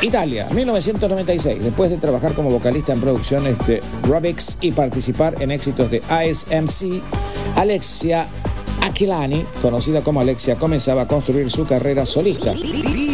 Italia, 1996. Después de trabajar como vocalista en producciones de Rubix y participar en éxitos de ASMC, Alexia Aquilani, conocida como Alexia, comenzaba a construir su carrera solista.